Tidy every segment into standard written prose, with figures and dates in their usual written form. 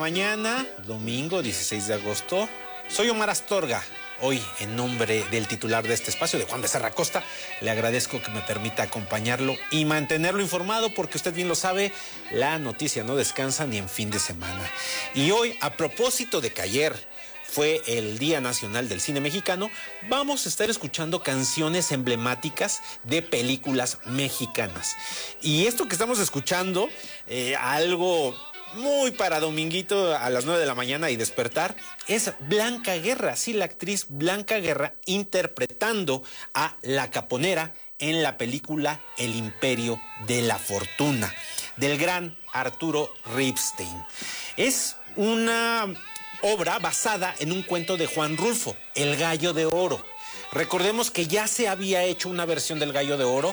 mañana, domingo 16 de agosto. Soy Omar Astorga. Hoy, en nombre del titular de este espacio, de Juan Becerra Costa, le agradezco que me permita acompañarlo y mantenerlo informado, porque usted bien lo sabe, la noticia no descansa ni en fin de semana. Y hoy, a propósito de que ayer fue el Día Nacional del Cine Mexicano, vamos a estar escuchando canciones emblemáticas de películas mexicanas. Y esto que estamos escuchando, algo muy para dominguito a las 9 de la mañana y despertar, es Blanca Guerra, sí, la actriz Blanca Guerra interpretando a La Caponera en la película El Imperio de la Fortuna, del gran Arturo Ripstein. Es una obra basada en un cuento de Juan Rulfo, El Gallo de Oro. Recordemos que ya se había hecho una versión del Gallo de Oro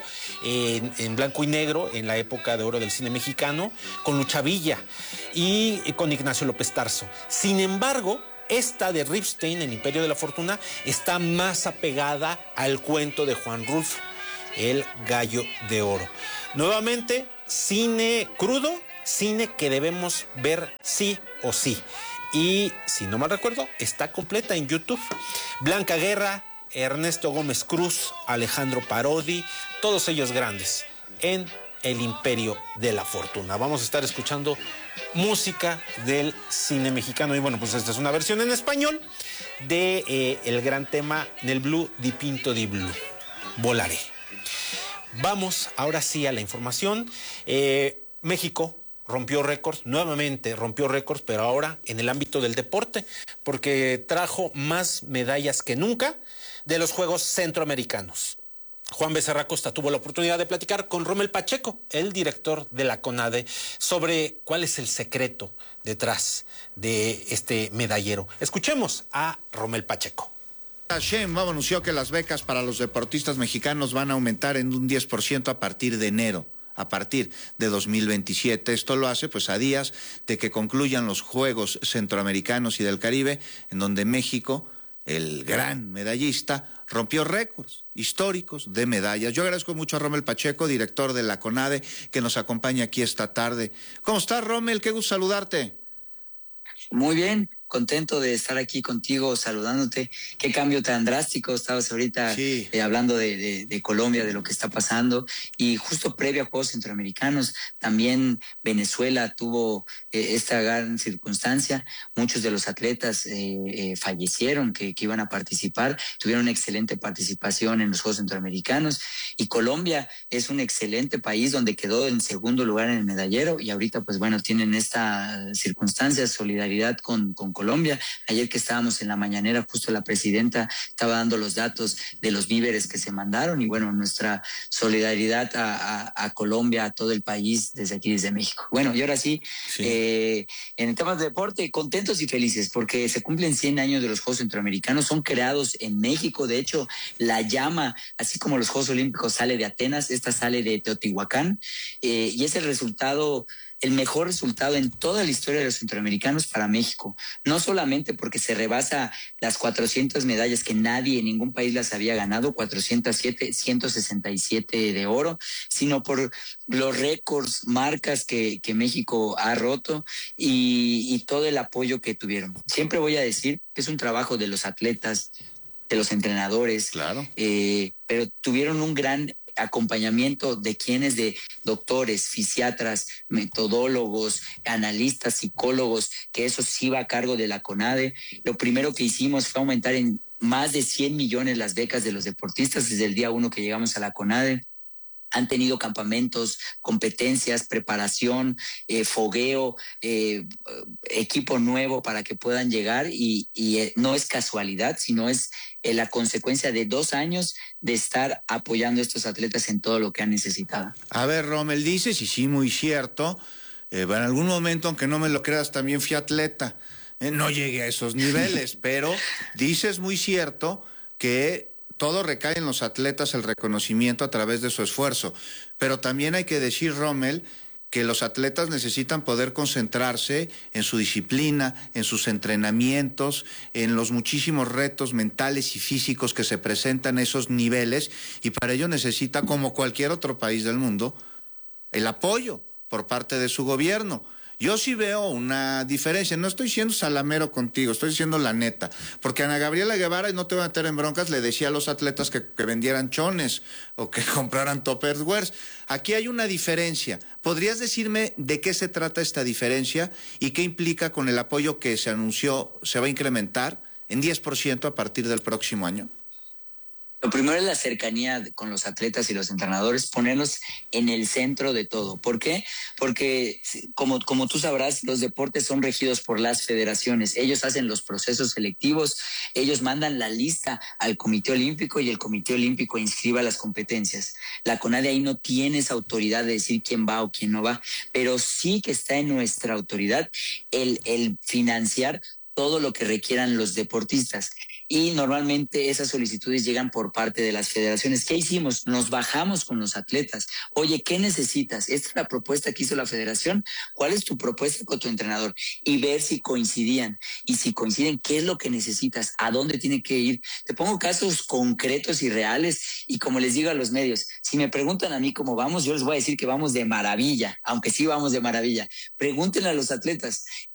en blanco y negro en la época de oro del cine mexicano, con Lucha Villa y con Ignacio López Tarso. Sin embargo, esta de Ripstein, El Imperio de la Fortuna, está más apegada al cuento de Juan Rulfo, El Gallo de Oro. Nuevamente, cine crudo, cine que debemos ver sí o sí. Y, si no mal recuerdo, está completa en YouTube. Blanca Guerra, Ernesto Gómez Cruz, Alejandro Parodi, todos ellos grandes en El Imperio de la Fortuna. Vamos a estar escuchando música del cine mexicano. Y bueno, pues esta es una versión en español de el gran tema Nel Blu di Pinto di Blu, Volaré. Vamos ahora sí a la información. México rompió récords, nuevamente rompió récords, pero ahora en el ámbito del deporte, porque trajo más medallas que nunca de los Juegos Centroamericanos. Juan Becerra Costa tuvo la oportunidad de platicar con Rommel Pacheco, el director de la CONADE, sobre cuál es el secreto detrás de este medallero. Escuchemos a Rommel Pacheco. Sheinbaum anunció que las becas para los deportistas mexicanos van a aumentar en un 10% a partir de enero. A partir de 2027. Esto lo hace pues a días de que concluyan los Juegos Centroamericanos y del Caribe, en donde México, el gran medallista, rompió récords históricos de medallas. Yo agradezco mucho a Rommel Pacheco, director de la CONADE, que nos acompaña aquí esta tarde. ¿Cómo estás, Rommel? Qué gusto saludarte. Muy bien, contento de estar aquí contigo, saludándote. Qué cambio tan drástico. Estabas ahorita sí. Hablando de Colombia, de lo que está pasando. Y justo previo a Juegos Centroamericanos, también Venezuela tuvo esta gran circunstancia. Muchos de los atletas fallecieron que iban a participar. Tuvieron una excelente participación en los Juegos Centroamericanos. Y Colombia es un excelente país donde quedó en segundo lugar en el medallero. Y ahorita, pues bueno, tienen esta circunstancia, solidaridad con Colombia. Ayer que estábamos en la mañanera, justo la presidenta estaba dando los datos de los víveres que se mandaron y bueno, nuestra solidaridad a Colombia, a todo el país, desde aquí, desde México. Bueno, y ahora sí. En el tema de deporte, contentos y felices porque se cumplen 100 años de los Juegos Centroamericanos, son creados en México. De hecho, la llama, así como los Juegos Olímpicos, sale de Atenas, esta sale de Teotihuacán, y es el mejor resultado en toda la historia de los centroamericanos para México. No solamente porque se rebasa las 400 medallas que nadie en ningún país las había ganado, 407, 167 de oro, sino por los récords, marcas que México ha roto y todo el apoyo que tuvieron. Siempre voy a decir que es un trabajo de los atletas, de los entrenadores, claro. Pero tuvieron un gran acompañamiento de doctores, fisiatras, metodólogos, analistas, psicólogos, que eso sí va a cargo de la CONADE. Lo primero que hicimos fue aumentar en más de 100 millones las becas de los deportistas desde el día 1 que llegamos a la CONADE. Han tenido campamentos, competencias, preparación, fogueo, equipo nuevo para que puedan llegar y no es casualidad, sino es la consecuencia de 2 años de estar apoyando a estos atletas en todo lo que han necesitado. A ver, Rommel, dices, y sí, muy cierto, en algún momento, aunque no me lo creas, también fui atleta, no llegué a esos niveles, pero dices muy cierto que todo recae en los atletas, el reconocimiento a través de su esfuerzo. Pero también hay que decir, Rommel, que los atletas necesitan poder concentrarse en su disciplina, en sus entrenamientos, en los muchísimos retos mentales y físicos que se presentan en esos niveles, y para ello necesita, como cualquier otro país del mundo, el apoyo por parte de su gobierno. Yo sí veo una diferencia. No estoy siendo salamero contigo, estoy diciendo la neta. Porque Ana Gabriela Guevara, y no te voy a meter en broncas, le decía a los atletas que vendieran chones o que compraran Tupperwares. Aquí hay una diferencia. ¿Podrías decirme de qué se trata esta diferencia y qué implica con el apoyo que se anunció se va a incrementar en 10% a partir del próximo año? Lo primero es la cercanía con los atletas y los entrenadores, ponerlos en el centro de todo. ¿Por qué? Porque, como tú sabrás, los deportes son regidos por las federaciones. Ellos hacen los procesos selectivos, ellos mandan la lista al Comité Olímpico y el Comité Olímpico inscriba las competencias. La CONADE ahí no tiene esa autoridad de decir quién va o quién no va, pero sí que está en nuestra autoridad el financiar todo lo que requieran los deportistas. Y normalmente esas solicitudes llegan por parte de las federaciones. ¿Qué hicimos? Nos bajamos con los atletas. Oye, ¿qué necesitas? Esta es la propuesta que hizo la federación. ¿Cuál es tu propuesta con tu entrenador? Y ver si coincidían. Y si coinciden, ¿qué es lo que necesitas? ¿A dónde tiene que ir? Te pongo casos concretos y reales. Y como les digo a los medios, si me preguntan a mí cómo vamos, yo les voy a decir que vamos de maravilla, aunque sí vamos de maravilla. Pregúntenle a los atletas.